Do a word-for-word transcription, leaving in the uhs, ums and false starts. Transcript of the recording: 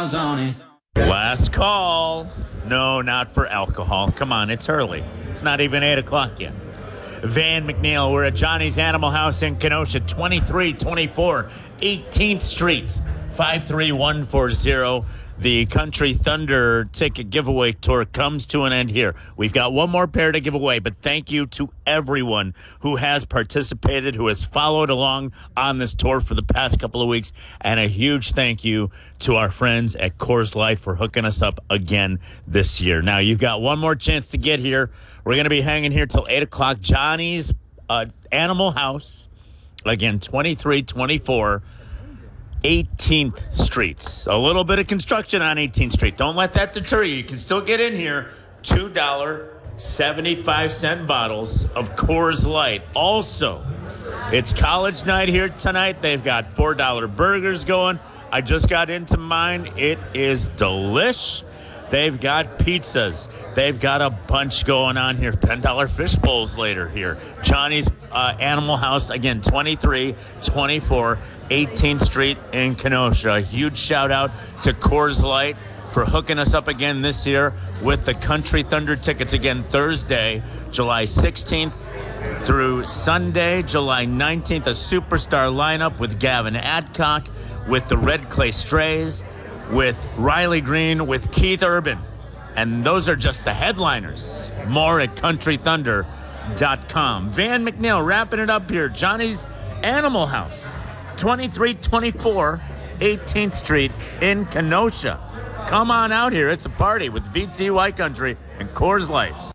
smiles on it. Last call. No, not for alcohol. Come on, it's early. It's not even eight o'clock yet. Van McNeil, we're at Johnny's Animal House in Kenosha, twenty-three twenty-four eighteenth Street, five three one four zero. The Country Thunder ticket giveaway tour comes to an end here. We've got one more pair to give away, but thank you to everyone who has participated, who has followed along on this tour for the past couple of weeks, and a huge thank you to our friends at Coors Light for hooking us up again this year. Now, you've got one more chance to get here. We're going to be hanging here till eight o'clock. Johnny's uh, Animal House, again, twenty-three twenty-four eighteenth Street. A little bit of construction on eighteenth Street. Don't let that deter you. You can still get in here. two dollars and seventy-five cents bottles of Coors Light. Also, it's college night here tonight. They've got four dollar burgers going. I just got into mine. It is delish. They've got pizzas. They've got a bunch going on here. ten dollar fish bowls later here. Johnny's uh, Animal House, again, twenty-three twenty-four eighteenth Street in Kenosha. A huge shout out to Coors Light for hooking us up again this year with the Country Thunder tickets. Again, Thursday, July sixteenth through Sunday, July nineteenth. A superstar lineup with Gavin Adcock, with the Red Clay Strays, with Riley Green, with Keith Urban. And those are just the headliners. More at country thunder dot com. Van McNeil wrapping it up here. Johnny's Animal House, twenty-three twenty-four eighteenth Street in Kenosha. Come on out here. It's a party with V T Y Country and Coors Light.